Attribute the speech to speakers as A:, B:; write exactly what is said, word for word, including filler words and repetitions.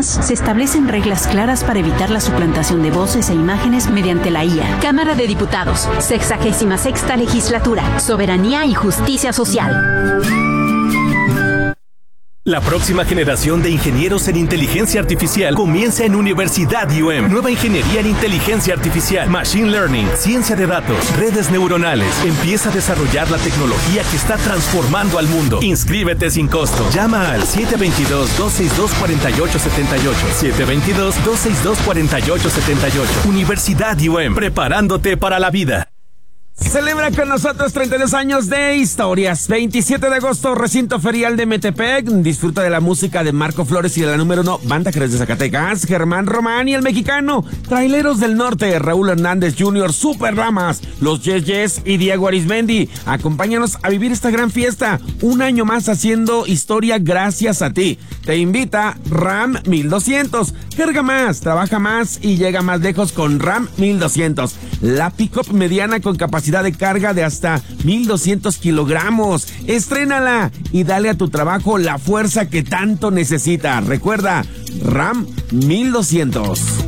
A: Además, se establecen reglas claras para evitar la suplantación de voces e imágenes mediante la I A. Cámara de Diputados, sexagésima sexta legislatura, soberanía y justicia social.
B: La próxima generación de ingenieros en inteligencia artificial comienza en Universidad U M. Nueva ingeniería en inteligencia artificial, machine learning, ciencia de datos, redes neuronales. Empieza a desarrollar la tecnología que está transformando al mundo. Inscríbete sin costo. Llama al siete dos dos, dos seis dos, cuatro ocho siete ocho. siete dos dos, dos seis dos, cuatro ocho siete ocho. Universidad U M, preparándote para la vida.
C: Celebra con nosotros treinta y dos años de historias. veintisiete de agosto, recinto ferial de Metepec. Disfruta de la música de Marco Flores y de la número uno, Banda Jerez de Zacatecas, Germán Román y el mexicano, Traileros del Norte, Raúl Hernández junior, Super Ramas, los Yes Yes y Diego Arismendi. Acompáñanos a vivir esta gran fiesta. Un año más haciendo historia gracias a ti. Te invita RAM mil doscientos. Carga más, trabaja más y llega más lejos con RAM mil doscientos. La pick-up mediana con capacidad de carga de hasta mil doscientos kilogramos. Estrénala y dale a tu trabajo la fuerza que tanto necesita. Recuerda, RAM mil doscientos.